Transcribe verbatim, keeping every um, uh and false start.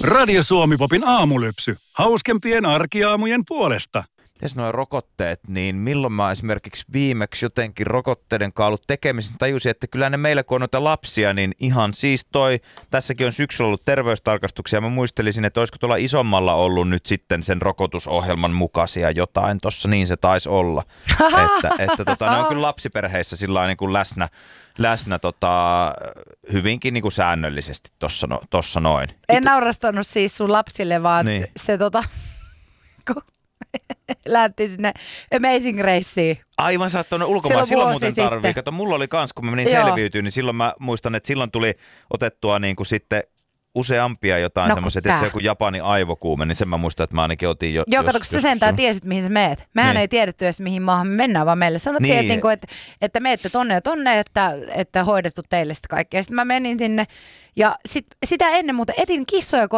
Radio Suomi-popin aamulypsy. Hauskempien arkiaamujen puolesta. Mites nuo rokotteet, niin milloin mä esimerkiksi viimeksi jotenkin rokotteiden kaalut tekemisen tajusin, että kyllä ne meillä kun on noita lapsia, niin ihan siis toi, tässäkin on syksyllä ollut terveystarkastuksia, mä muistelisin, että olisiko tuolla isommalla ollut nyt sitten sen rokotusohjelman mukaisia jotain, tossa niin se taisi olla, että, että tota, ne on kyllä lapsiperheissä sillä niin kuin läsnä, läsnä tota, hyvinkin niin kuin säännöllisesti tossa, no, tossa noin. En naurastanut siis sun lapsille, vaan niin. se tota... lähti sinne Amazing Raceen. Aivan, sä oot tuonne ulkomaan. Silloin muuten tarvii. Kato, mulla oli kans, kun mä menin Joo. selviytyyn, niin silloin mä muistan, että silloin tuli otettua niin kuin sitten useampia jotain no, semmoiset, että se joku Japani aivokuume, niin sen mä muistan, että mä ainakin otin jo. Joo, kato, kun sä sentään sun... tiesit, mihin sä meet. Mehän niin. ei tiedetty edes, mihin maahan me mennään, vaan meille sanottiin, niin. että, että, että meette tonne ja tonne, että, että hoidettu teille sitä kaikkea. Sitten mä menin sinne ja sit, sitä ennen muuta etin kissoja